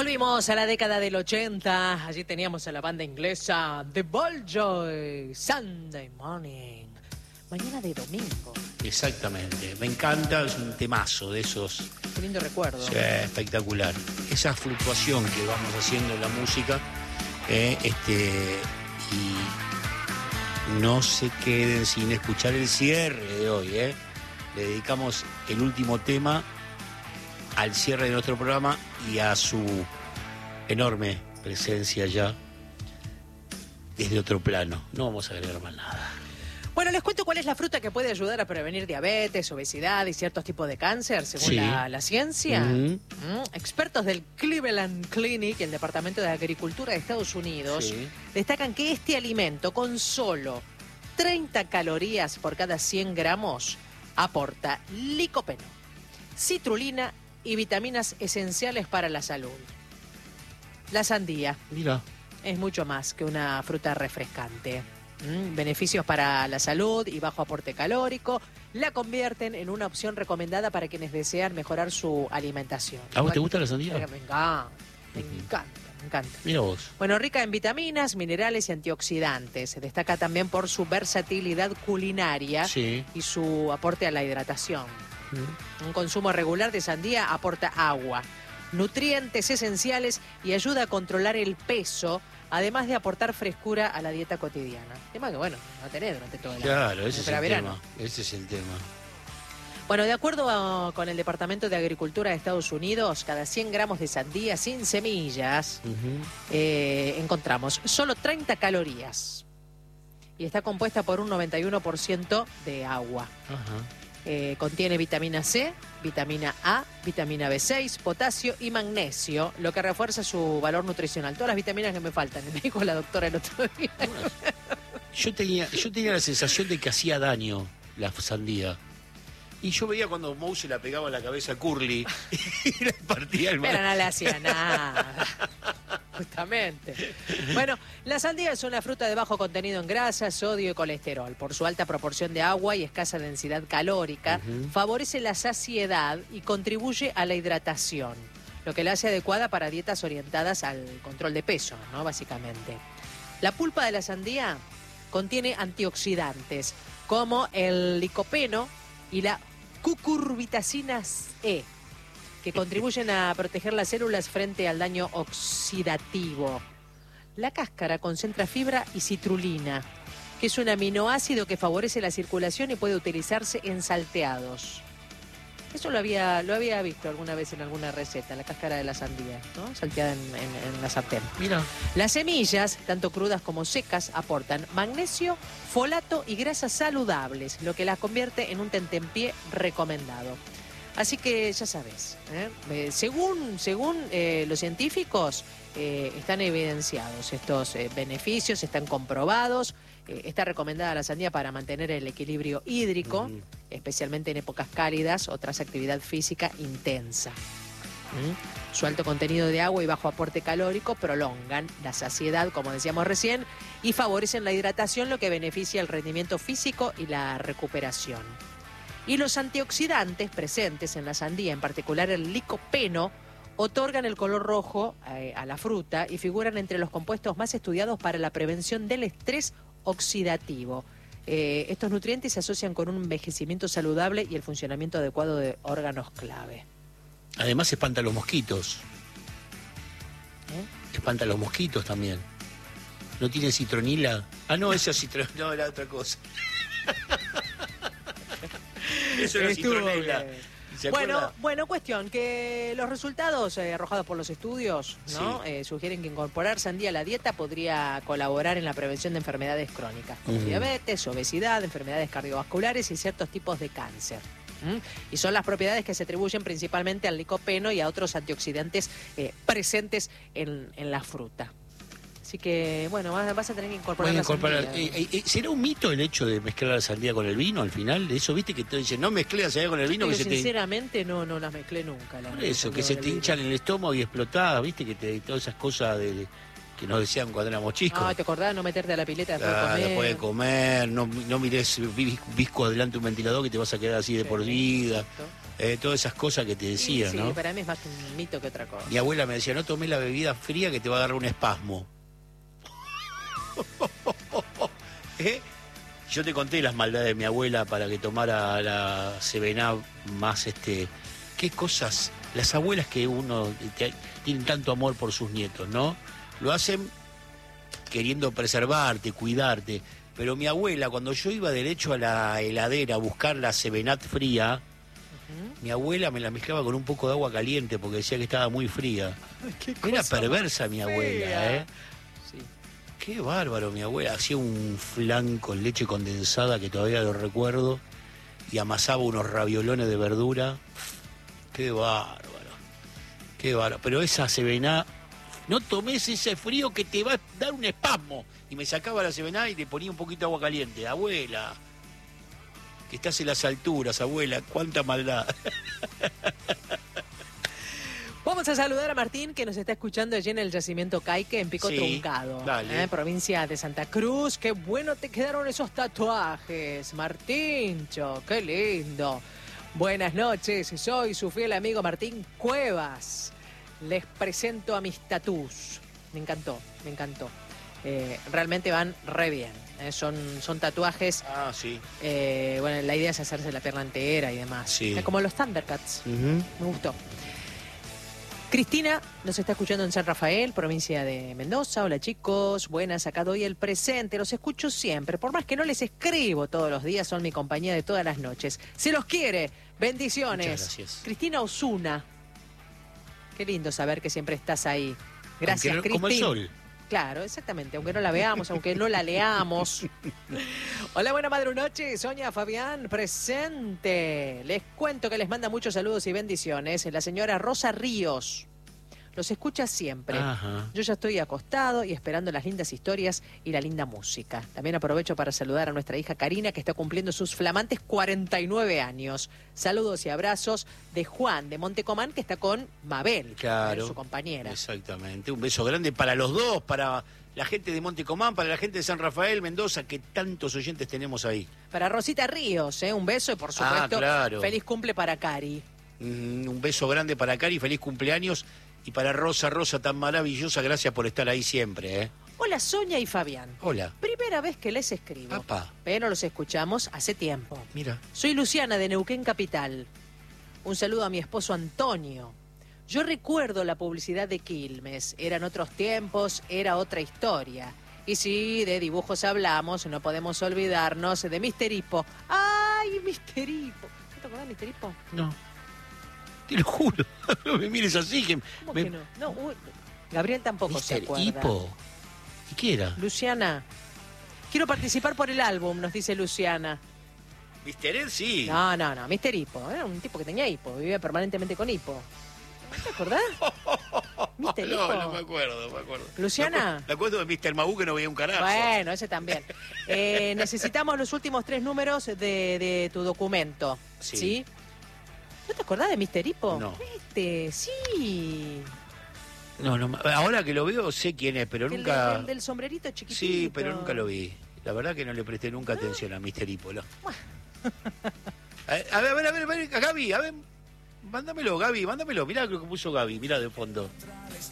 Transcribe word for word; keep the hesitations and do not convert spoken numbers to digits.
Volvimos a la década del ochenta. Allí teníamos a la banda inglesa The Balljoy, Sunday Morning, mañana de domingo. Exactamente, me encanta, es un temazo de esos. Qué lindo recuerdo. Sí, espectacular. Esa fluctuación que vamos haciendo en la música, eh, este, y no se queden sin escuchar el cierre de hoy, eh. Le dedicamos el último tema al cierre de nuestro programa y a su enorme presencia ya desde otro plano. No vamos a agregar más nada. Bueno, les cuento cuál es la fruta que puede ayudar a prevenir diabetes, obesidad y ciertos tipos de cáncer, según Sí. la, la ciencia. Uh-huh. Mm, Expertos del Cleveland Clinic, el Departamento de Agricultura de Estados Unidos, Sí. destacan que este alimento, con solo treinta calorías por cada cien gramos, aporta licopeno, citrulina y vitaminas esenciales para la salud. La sandía Mira. es mucho más que una fruta refrescante. Mm, Beneficios para la salud y bajo aporte calórico la convierten en una opción recomendada para quienes desean mejorar su alimentación. ¿A vos te gusta la sandía? Me encanta, me Ujú. encanta, me encanta. Mira vos. Bueno, rica en vitaminas, minerales y antioxidantes. Se destaca también por su versatilidad culinaria Sí. y su aporte a la hidratación. Uh-huh. Un consumo regular de sandía aporta agua, nutrientes esenciales y ayuda a controlar el peso, además de aportar frescura a la dieta cotidiana. Tema que, bueno, no tenés durante todo el año. Claro, ese es Para el verano. tema. Ese es el tema. Bueno, de acuerdo a- con el Departamento de Agricultura de Estados Unidos, cada cien gramos de sandía sin semillas Uh-huh. eh, encontramos solo treinta calorías. Y está compuesta por un noventa y uno por ciento de agua. Ajá. Eh, contiene vitamina C, vitamina A, vitamina B seis, potasio y magnesio, lo que refuerza su valor nutricional. Todas las vitaminas que me faltan, me dijo la doctora el otro día. Yo tenía, yo tenía la sensación de que hacía daño la sandía. Y yo veía cuando Moe se la pegaba a la cabeza a Curly y le partía el Pero mar. no le hacía nada. Justamente. Bueno, la sandía es una fruta de bajo contenido en grasa, sodio y colesterol. Por su alta proporción de agua y escasa densidad calórica, Ujú. favorece la saciedad y contribuye a la hidratación, lo que la hace adecuada para dietas orientadas al control de peso, ¿no? Básicamente. La pulpa de la sandía contiene antioxidantes como el licopeno y la cucurbitacina E, que contribuyen a proteger las células frente al daño oxidativo. La cáscara concentra fibra y citrulina, que es un aminoácido que favorece la circulación y puede utilizarse en salteados. Eso lo había, lo había visto alguna vez en alguna receta, la cáscara de la sandía, ¿no? Salteada en, en, en la sartén. Mira. Las semillas, tanto crudas como secas, aportan magnesio, folato y grasas saludables, lo que las convierte en un tentempié recomendado. Así que ya sabes, ¿eh? Eh, según, según eh, los científicos, eh, están evidenciados estos eh, beneficios, están comprobados. Eh, está recomendada la sandía para mantener el equilibrio hídrico, Ujú. especialmente en épocas cálidas o tras actividad física intensa. ¿Mm? Su alto contenido de agua y bajo aporte calórico prolongan la saciedad, como decíamos recién, y favorecen la hidratación, lo que beneficia el rendimiento físico y la recuperación. Y los antioxidantes presentes en la sandía, en particular el licopeno, otorgan el color rojo eh, a la fruta y figuran entre los compuestos más estudiados para la prevención del estrés oxidativo. Eh, estos nutrientes se asocian con un envejecimiento saludable y el funcionamiento adecuado de órganos clave. Además espanta a los mosquitos. ¿Eh? Espanta a los mosquitos también. ¿No tiene citronila? Ah, no, eso es citronila. No, era otra cosa. Eso era Estuvo citronela. bien. ¿Se Bueno, acuerda? bueno, cuestión, que los resultados eh, arrojados por los estudios, ¿no? Sí. Eh, sugieren que incorporar sandía a la dieta podría colaborar en la prevención de enfermedades crónicas, como Ujú. diabetes, obesidad, enfermedades cardiovasculares y ciertos tipos de cáncer. ¿Mm? Y son las propiedades que se atribuyen principalmente al licopeno y a otros antioxidantes eh, presentes en, en la fruta. Así que, bueno, vas, vas a tener que incorporar Pueden la incorporar. sandía. Eh, eh, ¿Será un mito el hecho de mezclar la sandía con el vino al final? Eso, viste que te dicen, no mezcles la sandía con el vino, Pero que se te... sinceramente no, no las mezclé nunca. La Por eso, que sandía se con te el hinchan vino. en el estómago y explotadas, viste que te, todas esas cosas de, de- que nos decían cuando éramos chicos. Ah, ¿te acordás? No meterte a la pileta después Claro, de comer. después de comer, no, no mires visco adelante un ventilador que te vas a quedar así de Sí, por vida. exacto. Eh, todas esas cosas que te decían, sí, ¿no? Sí, para mí es más un mito que otra cosa. Mi abuela me decía, no tomes la bebida fría que te va a agarrar un espasmo. ¿Eh? Yo te conté las maldades de mi abuela para que tomara la Sevená más, este... ¿Qué cosas? Las abuelas que uno te, tienen tanto amor por sus nietos, ¿no? Lo hacen queriendo preservarte, cuidarte. Pero mi abuela, cuando yo iba derecho a la heladera a buscar la Sevenat fría, uh-huh. mi abuela me la mezclaba con un poco de agua caliente porque decía que estaba muy fría. Era perversa mi abuela, ¿eh? Sí. Qué bárbaro mi abuela. Hacía un flan con leche condensada que todavía lo recuerdo y amasaba unos raviolones de verdura. Qué bárbaro. Qué bárbaro. Pero esa Sevená, no tomes ese frío que te va a dar un espasmo. Y me sacaba la Sevená y le ponía un poquito de agua caliente. Abuela, que estás en las alturas, abuela. Cuánta maldad. Vamos a saludar a Martín, que nos está escuchando allí en el yacimiento Caique, en Pico Sí, Truncado, dale. ¿eh? Provincia de Santa Cruz. Qué bueno te quedaron esos tatuajes, Martíncho, qué lindo. Buenas noches, soy su fiel amigo Martín Cuevas. Les presento a mis tatús. Me encantó, me encantó. Eh, realmente van re bien. Eh, son, son tatuajes. Ah, sí. Eh, bueno, la idea es hacerse la pierna entera y demás. Sí. Eh, como los Thundercats. Uh-huh. Me gustó. Cristina nos está escuchando en San Rafael, provincia de Mendoza. Hola chicos, buenas, acá doy el presente, los escucho siempre. Por más que no les escribo todos los días, son mi compañía de todas las noches. Se los quiere, bendiciones. Muchas gracias. Cristina Osuna. Qué lindo saber que siempre estás ahí. Gracias, no, Cristina. Como el sol. Claro, exactamente, aunque no la veamos, aunque no la leamos. Hola, buena madre noche, Sonia Fabián, presente. Les cuento que les manda muchos saludos y bendiciones la señora Rosa Ríos. Los escucha siempre. Ajá. Yo ya estoy acostado y esperando las lindas historias y la linda música. También aprovecho para saludar a nuestra hija Karina, que está cumpliendo sus flamantes cuarenta y nueve años. Saludos y abrazos de Juan de Montecomán, que está con Mabel, Claro. su compañera. Exactamente. Un beso grande para los dos, para la gente de Montecomán, para la gente de San Rafael, Mendoza, que tantos oyentes tenemos ahí. Para Rosita Ríos, ¿eh? Un beso y por supuesto, Ah, claro. feliz cumple para Cari. Mm, un beso grande para Cari, feliz cumpleaños. Y para Rosa, Rosa tan maravillosa, gracias por estar ahí siempre, ¿eh? Hola, Sonia y Fabián. Hola. Primera vez que les escribo. Papá. Pero los escuchamos hace tiempo. Mira. Soy Luciana de Neuquén Capital. Un saludo a mi esposo Antonio. Yo recuerdo la publicidad de Quilmes. Eran otros tiempos, era otra historia. Y si de dibujos hablamos, no podemos olvidarnos de mister Hippo. ¡Ay, mister Hippo! ¿No te acordás de mister Hippo? No. Te lo juro. No me mires así. Que ¿Cómo me... que no? No, uy, Gabriel tampoco se mister acuerda. Hippo. ¿Y qué era? Luciana, quiero participar por el álbum, nos dice Luciana. mister Ed, sí. No, no, no, mister Hippo. Era un tipo que tenía hipo, vivía permanentemente con hipo. ¿No te acordás? mister No, Hippo. no me acuerdo, me acuerdo. Luciana. Me acu- me acuerdo de mister Magoo que no veía un carajo. Bueno, ese también. Eh, necesitamos los últimos tres números de, de tu documento. Sí. ¿Sí? ¿No te acordás de mister Hippo? No. Este, sí. No, no, ahora que lo veo sé quién es, pero El nunca... del, del, del sombrerito chiquitito. Sí, pero nunca lo vi. La verdad que no le presté nunca atención a mister Hippo. ¿No? A ver, a ver, a ver, a ver, Gaby, a ver, mándamelo, Gaby, mándamelo. Mirá lo que puso Gaby, mirá de fondo.